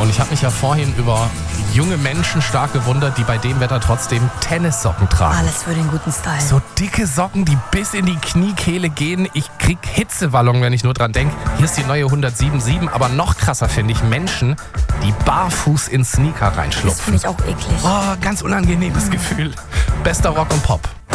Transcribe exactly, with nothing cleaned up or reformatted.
Und ich habe mich ja vorhin über junge Menschen stark gewundert, die bei dem Wetter trotzdem Tennissocken tragen. Alles für den guten Style. So dicke Socken, die bis in die Kniekehle gehen. Ich krieg Hitzewallung, wenn ich nur dran denke. Hier ist die neue hundertsiebenundsiebzig, aber noch krasser finde ich Menschen, die barfuß in Sneaker Das reinschlupfen. finde ich auch eklig. Oh, ganz unangenehmes Gefühl. Bester Rock und Pop.